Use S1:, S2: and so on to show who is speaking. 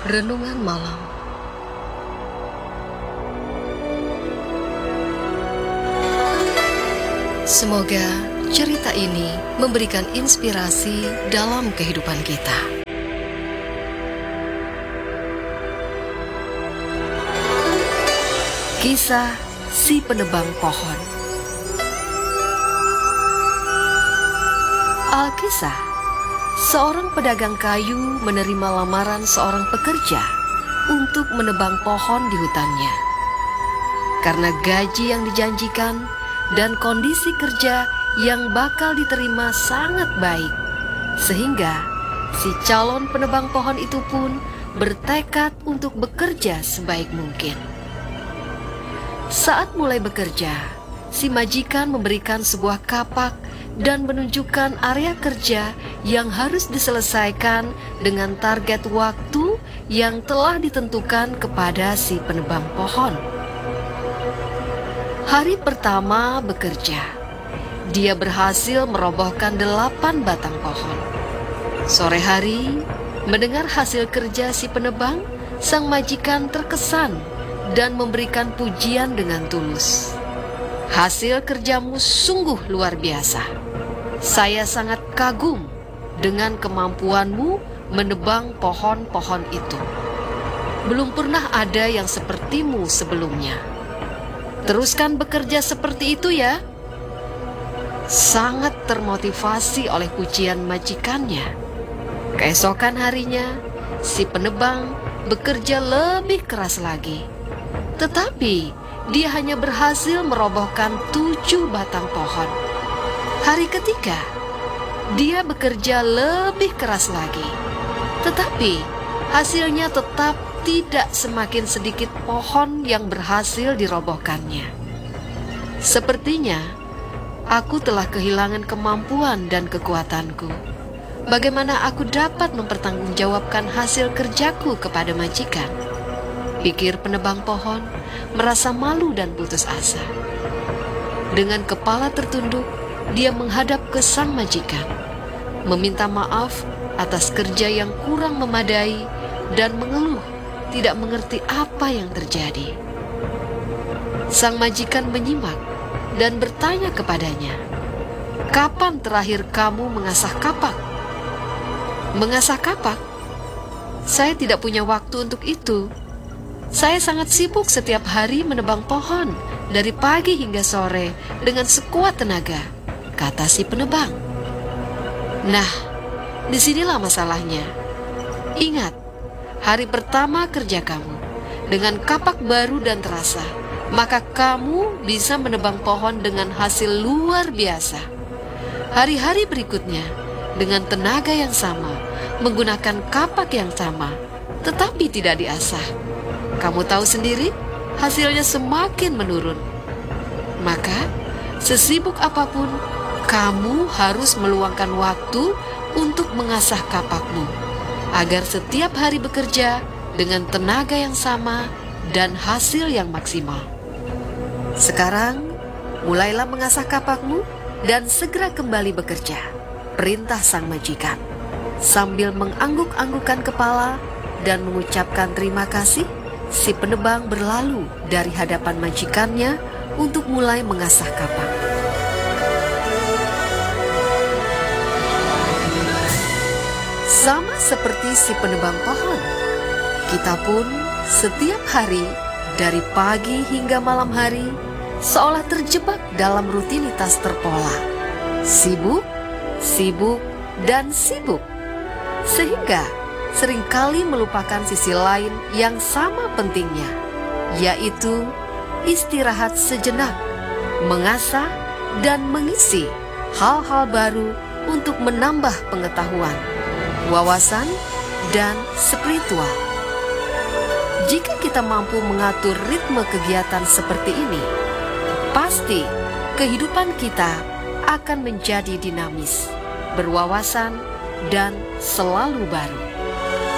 S1: Renungan Malam. Semoga cerita ini memberikan inspirasi dalam kehidupan kita. Kisah si penebang pohon. Alkisah. Seorang pedagang kayu menerima lamaran seorang pekerja untuk menebang pohon di hutannya. Karena gaji yang dijanjikan dan kondisi kerja yang bakal diterima sangat baik, sehingga si calon penebang pohon itu pun bertekad untuk bekerja sebaik mungkin. Saat mulai bekerja, si majikan memberikan sebuah kapak dan menunjukkan area kerja yang harus diselesaikan dengan target waktu yang telah ditentukan kepada si penebang pohon. Hari pertama bekerja, dia berhasil merobohkan 8 batang pohon. Sore hari, mendengar hasil kerja si penebang, sang majikan terkesan dan memberikan pujian dengan tulus. Hasil kerjamu sungguh luar biasa. Saya sangat kagum dengan kemampuanmu menebang pohon-pohon itu. Belum pernah ada yang sepertimu sebelumnya. Teruskan bekerja seperti itu ya. Sangat termotivasi oleh pujian majikannya. Keesokan harinya, si penebang bekerja lebih keras lagi. Tetapi dia hanya berhasil merobohkan 7 batang pohon. Hari ketiga, dia bekerja lebih keras lagi. Tetapi hasilnya tetap tidak semakin sedikit pohon yang berhasil dirobohkannya. Sepertinya aku telah kehilangan kemampuan dan kekuatanku. Bagaimana aku dapat mempertanggungjawabkan hasil kerjaku kepada majikan? Pikir penebang pohon, merasa malu dan putus asa. Dengan kepala tertunduk, dia menghadap ke sang majikan, meminta maaf atas kerja yang kurang memadai dan mengeluh tidak mengerti apa yang terjadi. Sang majikan menyimak dan bertanya kepadanya, "Kapan terakhir kamu mengasah kapak?" "Mengasah kapak? Saya tidak punya waktu untuk itu. Saya sangat sibuk setiap hari menebang pohon dari pagi hingga sore dengan sekuat tenaga," kata si penebang. Nah, disinilah masalahnya. Ingat, hari pertama kerja kamu dengan kapak baru dan terasa, maka kamu bisa menebang pohon dengan hasil luar biasa. Hari-hari berikutnya, dengan tenaga yang sama, menggunakan kapak yang sama, tetapi tidak diasah, kamu tahu sendiri, hasilnya semakin menurun. Maka, sesibuk apapun, kamu harus meluangkan waktu untuk mengasah kapakmu, agar setiap hari bekerja dengan tenaga yang sama dan hasil yang maksimal. Sekarang, mulailah mengasah kapakmu dan segera kembali bekerja, perintah sang majikan. Sambil mengangguk-anggukkan kepala dan mengucapkan terima kasih, si penebang berlalu dari hadapan majikannya untuk mulai mengasah kapak. Sama seperti si penebang pohon, kita pun setiap hari dari pagi hingga malam hari seolah terjebak dalam rutinitas terpola. Sibuk, sibuk, dan sibuk. Sehingga seringkali melupakan sisi lain yang sama pentingnya, yaitu istirahat sejenak, mengasah dan mengisi hal-hal baru untuk menambah pengetahuan, wawasan, dan spiritual. Jika kita mampu mengatur ritme kegiatan seperti ini, pasti kehidupan kita akan menjadi dinamis, berwawasan, dan selalu baru.